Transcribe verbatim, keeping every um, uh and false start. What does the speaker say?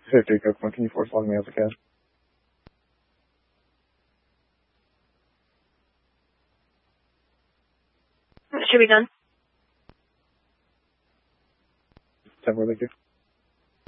Hey, Jacob, when can you force log me as a cash? It should be done. Ten more, thank you.